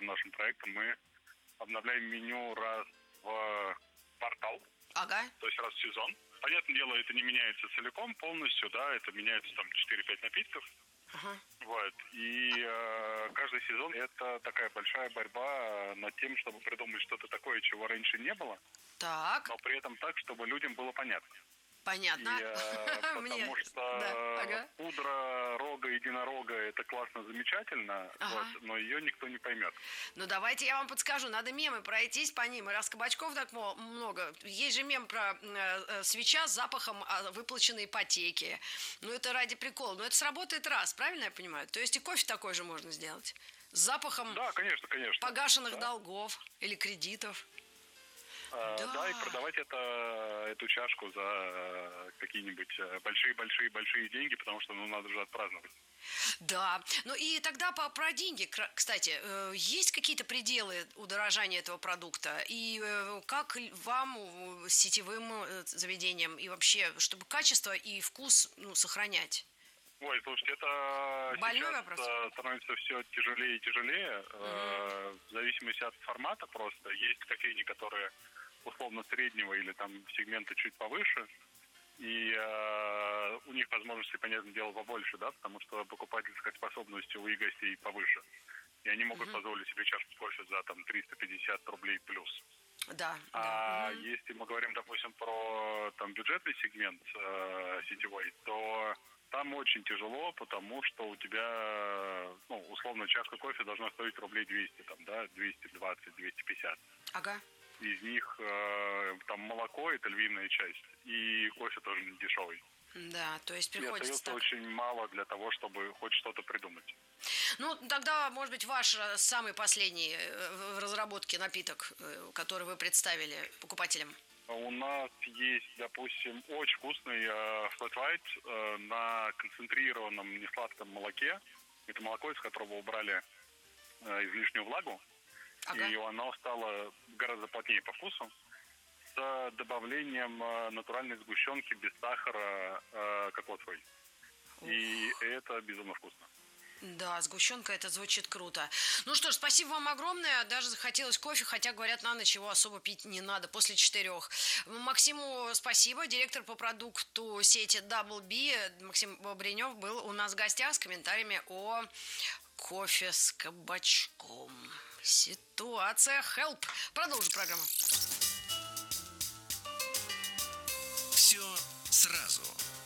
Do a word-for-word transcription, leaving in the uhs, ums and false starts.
этим нашим проектом мы обновляем меню раз в квартал, Ага. то есть раз в сезон. Понятное дело, это не меняется целиком, полностью, да, это меняется там четыре-пять напитков. Ага. Вот. И э, каждый сезон это такая большая борьба над тем, чтобы придумать что-то такое, чего раньше не было, Так, но при этом так, чтобы людям было понятно. понятно. И, э, Мне- потому что да, ага. пудра рога единорога это классно, замечательно, Ага. вот, но ее никто не поймет. Ну, давайте я вам подскажу. Надо мемы пройтись по ним. И раз кабачков так мо- много. Есть же мем про э, э, свеча с запахом э, выплаченной ипотеки. Ну, это ради прикола. Но это сработает раз, правильно я понимаю? То есть и кофе такой же можно сделать. С запахом Да, конечно, конечно. погашенных Да. долгов или кредитов. А, Да. да, и продавать это, эту чашку за э, какие-нибудь большие-большие-большие деньги, потому что ну, надо же отпраздновать. Да, ну и тогда по, про деньги, кра- кстати, э, есть какие-то пределы удорожания этого продукта? И э, как л- вам, э, сетевым э, заведениям, и вообще, чтобы качество и вкус ну, сохранять? Ой, слушайте, это Больной сейчас вопрос. э, становится все тяжелее и тяжелее, э, в зависимости от формата просто. Есть кофейни, которые условно среднего или там сегмента чуть повыше, и э, у них возможности, понятное дело, побольше, да, потому что покупательская способность у их гостей повыше. И они могут Мгм. позволить себе чашку кофе за там триста пятьдесят рублей плюс. Да, А да. Мгм. если мы говорим, допустим, про там бюджетный сегмент э, сетевой, то там очень тяжело, потому что у тебя, ну, условно, чашка кофе должна стоить рублей двести, там, да, двести двадцать, двести пятьдесят. Ага. Из них э, там молоко – это львиная часть, и кофе тоже не дешевый. Да, то есть И приходится остается так. очень мало для того, чтобы хоть что-то придумать. Ну, тогда, может быть, ваш э, самый последний э, в разработке напиток, э, который вы представили покупателям? У нас есть, допустим, очень вкусный э, flat white э, на концентрированном несладком молоке. Это молоко, из которого убрали э, излишнюю влагу, Ага. и оно стало гораздо плотнее по вкусу, с добавлением э, натуральной сгущенки без сахара э, кокосовой. И это безумно вкусно. Да, сгущенка, это звучит круто. Ну что ж, спасибо вам огромное. Даже захотелось кофе, хотя, говорят, на ночь его особо пить не надо после четырех. Максиму спасибо. Директор по продукту сети Double B Максим Бобренев был у нас в гостях с комментариями о кофе с кабачком. Ситуация help. Продолжим программу. Все сразу.